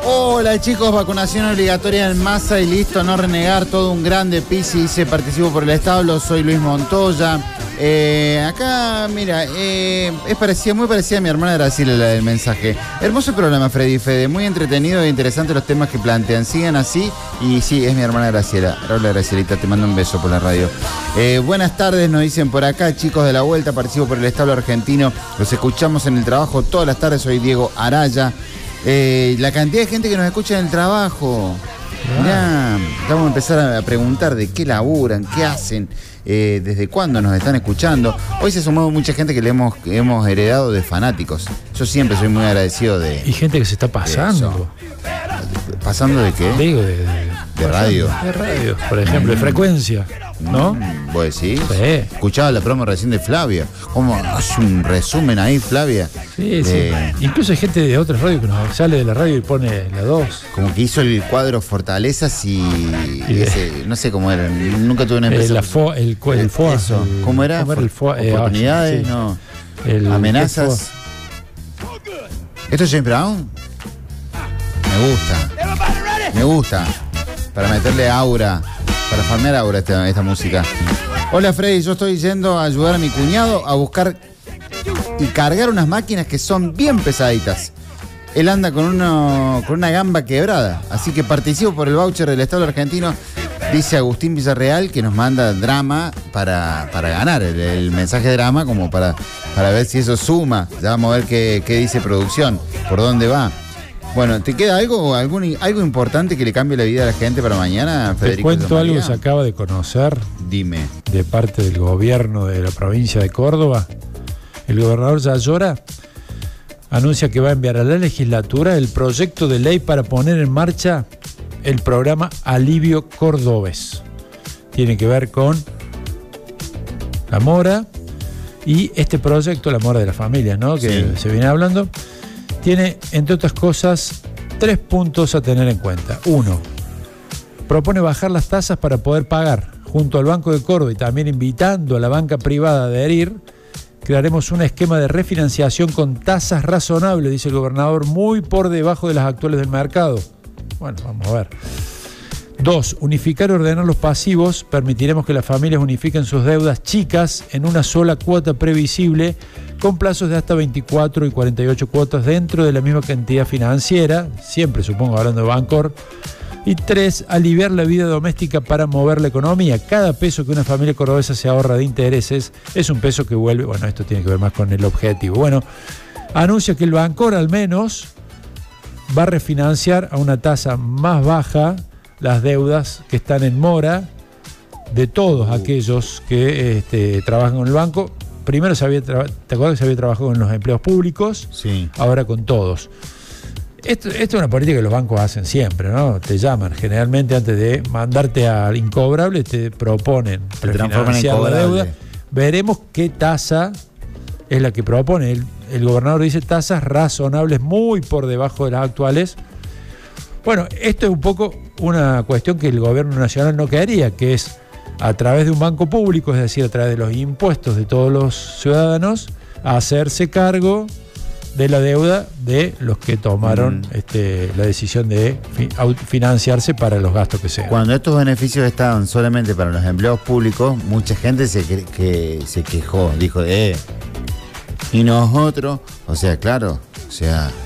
Hola chicos, vacunación obligatoria en masa y listo, no renegar, todo un grande. Pisi dice, participo por el establo, soy Luis Montoya. Acá, mira, es parecida, muy parecida a mi hermana Graciela la del mensaje. Hermoso programa, Freddy y Fede, muy entretenido e interesante los temas que plantean. Sigan así, y sí, es mi hermana Graciela. Hola Gracielita, te mando un beso por la radio. Buenas tardes, nos dicen por acá, chicos de la vuelta, participo por el establo argentino. Los escuchamos en el trabajo todas las tardes, soy Diego Araya. La cantidad de gente que nos escucha en el trabajo. Mirá, vamos a empezar a preguntar de qué laburan, qué hacen, desde cuándo nos están escuchando. Hoy se sumó mucha gente que le hemos heredado de fanáticos. Yo siempre soy muy agradecido de... Y gente que se está pasando. ¿Pasando de qué? Digo, de radio. De radio, por ejemplo, de frecuencia, ¿no? ¿Vos decís? Sí. Escuchaba la promo recién de Flavia. ¿Cómo hace un resumen ahí, Flavia? Sí, sí. Incluso hay gente de otras radios que nos sale de la radio y pone la 2. Como que hizo el cuadro Fortalezas y ese, no sé cómo era. Nunca tuve una empresa. El FOA. Eso. ¿Cómo era? El FOA, oportunidades, sí. No. Amenazas. ¿Esto es James Brown? Me gusta. Para meterle aura, para farmear aura esta música. Hola Freddy, yo estoy yendo a ayudar a mi cuñado a buscar y cargar unas máquinas que son bien pesaditas. Él anda con una gamba quebrada, así que participo por el voucher del Estado argentino. Dice Agustín Villarreal que nos manda drama para ganar el mensaje drama, como para ver si eso suma. Ya vamos a ver qué dice producción, por dónde va. Bueno, ¿te queda algo importante que le cambie la vida a la gente para mañana, Federico? Te cuento algo que se acaba de conocer. Dime. De parte del gobierno de la provincia de Córdoba. El gobernador Yayora anuncia que va a enviar a la legislatura el proyecto de ley para poner en marcha el programa Alivio Cordobés. Tiene que ver con la mora y este proyecto, la mora de las familias, ¿no? Que sí, se viene hablando. Tiene, entre otras cosas, 3 puntos a tener en cuenta. 1. Propone bajar las tasas para poder pagar. Junto al Banco de Córdoba y también invitando a la banca privada a adherir, crearemos un esquema de refinanciación con tasas razonables, dice el gobernador, muy por debajo de las actuales del mercado. Bueno, vamos a ver. 2. Unificar y ordenar los pasivos. Permitiremos que las familias unifiquen sus deudas chicas en una sola cuota previsible con plazos de hasta 24 y 48 cuotas dentro de la misma cantidad financiera, siempre supongo hablando de Bancor. Y 3. Aliviar la vida doméstica para mover la economía. Cada peso que una familia cordobesa se ahorra de intereses es un peso que vuelve. Bueno, esto tiene que ver más con el objetivo. Bueno, anuncia que el Bancor al menos va a refinanciar a una tasa más baja las deudas que están en mora de todos aquellos que trabajan con el banco. Primero ¿te acuerdas que se había trabajado con los empleos públicos? Sí. Ahora con todos. Esto es una política que los bancos hacen siempre, ¿no? Te llaman generalmente antes de mandarte al incobrable, te proponen refinanciar la deuda. Veremos qué tasa es la que propone. El gobernador dice tasas razonables muy por debajo de las actuales. Bueno, esto es un poco una cuestión que el gobierno nacional no quería, que es a través de un banco público, es decir, a través de los impuestos de todos los ciudadanos, hacerse cargo de la deuda de los que tomaron la decisión de financiarse para los gastos que sean. Cuando estos beneficios estaban solamente para los empleados públicos, mucha gente se quejó, dijo, y nosotros, o sea, claro, o sea,